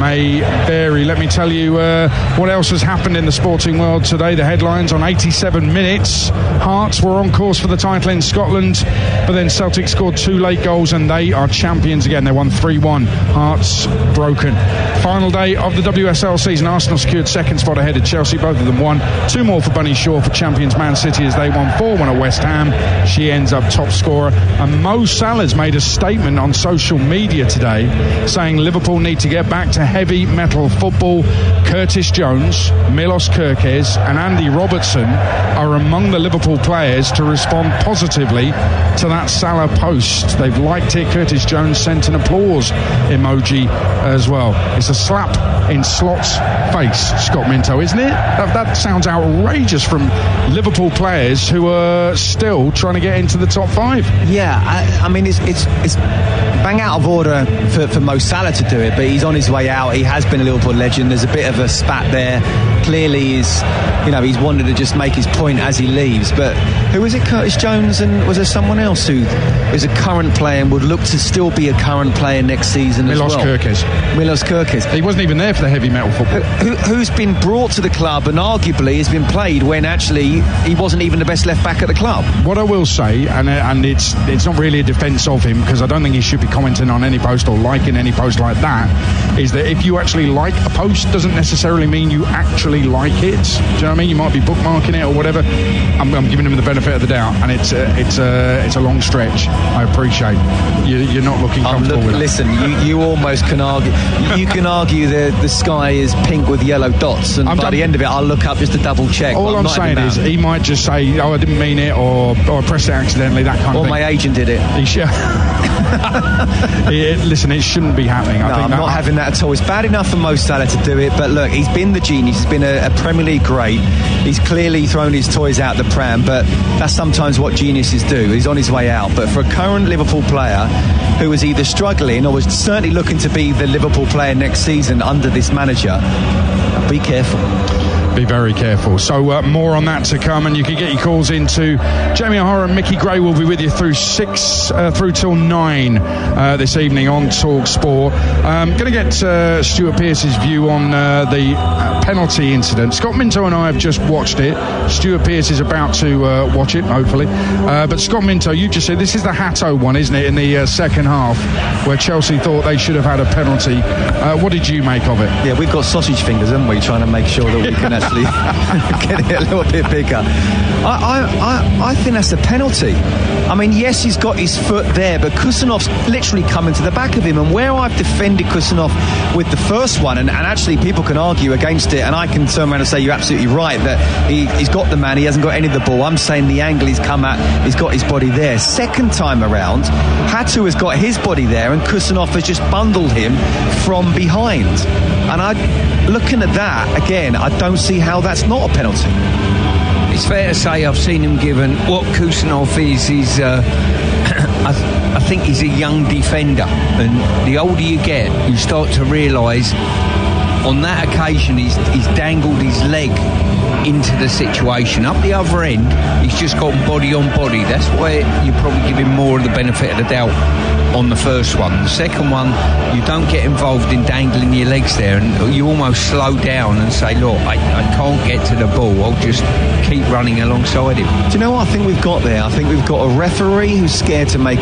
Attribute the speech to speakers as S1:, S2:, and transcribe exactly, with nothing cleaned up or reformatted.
S1: may vary. Let me tell you uh, what else has happened in the sporting world today. The headlines on eighty-seven minutes. Hearts were on course for the title in Scotland, but then Celtic scored two late goals and they are champions again. They won three one. Hearts broken. Final day of the W S L season. Arsenal secured second spot ahead of Chelsea. Both of them won. Two more for Bunny Shaw for champions Man City as they won four one at West Ham. She ends up top scorer. And Mo Salah's made a statement on social media today saying Liverpool need to get back to heavy metal football. Curtis Jones, Milos Kerkez and Andy Robertson are among the Liverpool players to respond positively to that Salah post. They've liked it. Curtis Jones sent an applause emoji as well. It's a slap in Slot's face, Scott Minto, isn't it? That, that sounds outrageous from Liverpool players who are still trying to get into the top five.
S2: Yeah, I, I mean, it's, it's it's bang out of order for, for Mo Salah to do it, but he's on his way out. He has been a Liverpool legend. There's a bit of a spat there. Clearly, he's, you know, he's wanted to just make his point as he leaves. But who was it? Curtis Jones, and was there someone else who is a current player and would look to still be a current player next season
S1: Milos
S2: as well?
S1: Kerkez.
S2: Milos Kerkez.
S1: He wasn't even there for the heavy metal football.
S2: Who, who's been brought to the club and arguably has been played when actually he wasn't even the best left back at the club.
S1: What I will say, and and it's it's not really a defence of him, because I don't think he should be commenting on any post or liking any post like that, is that if you actually like a post, doesn't necessarily mean you actually like it. Do you know what I mean? You might be bookmarking it or whatever. I'm, I'm giving him the benefit of the doubt, and it's a, it's a it's a long stretch. I appreciate you, you're not looking comfortable
S2: look,
S1: with
S2: listen, it. Listen, you, you almost can argue. You can argue the the sky is pink with yellow dots, and I'm by done. the end of it, I'll look up just to double check.
S1: All I'm, I'm saying is, he might just say, "Oh, I didn't mean it," or "or I pressed it accidentally." That kind
S2: or
S1: of thing.
S2: Or my agent did it.
S1: He should. it, listen, it shouldn't be happening. I
S2: no,
S1: think
S2: I'm
S1: that
S2: not having that at all. It's bad enough for Mo Salah to do it, but look, he's been the genius. He's been a, a Premier League great. He's clearly thrown his toys out the pram, but that's sometimes what geniuses do. He's on his way out. But for a current Liverpool player who was either struggling or was certainly looking to be the Liverpool player next season under this manager, be careful.
S1: Be very careful. So uh, more on that to come, and you can get your calls into Jamie O'Hara and Mickey Gray will be with you through six uh, through till nine uh, this evening on Talk Sport. Um, going to get uh, Stuart Pearce's view on uh, the uh, penalty incident. Scott Minto and I have just watched it. Stuart Pearce is about to uh, watch it, hopefully. Uh, but Scott Minto, you just said this is the Hatto one, isn't it, in the uh, second half, where Chelsea thought they should have had a penalty. Uh, what did you make of it?
S2: Yeah, we've got sausage fingers, haven't we, trying to make sure that we can actually get it a little bit bigger. I, I, I, I think that's a penalty. I mean, yes, he's got his foot there, but Kusanov's literally coming to the back of him. And where I've defended Kusanov with the first one, and, and actually people can argue against it, and I can turn around and say you're absolutely right that he, he's got the man, he hasn't got any of the ball. I'm saying the angle he's come at, he's got his body there. Second time around, Hatto has got his body there, and Kusanov has just bundled him from behind. And I, looking at that again, I don't see how that's not a penalty.
S3: It's fair to say I've seen him given what Kusanov is. He's, uh, I, th- I think he's a young defender, and the older you get, you start to realise. On that occasion, he's, he's dangled his leg into the situation. Up the other end, he's just got body on body. That's why you probably give him more of the benefit of the doubt on the first one. The second one, you don't get involved in dangling your legs there, and you almost slow down and say, look, I, I can't get to the ball, I'll just keep running alongside him.
S2: Do you know what I think we've got there? I think we've got a referee who's scared to make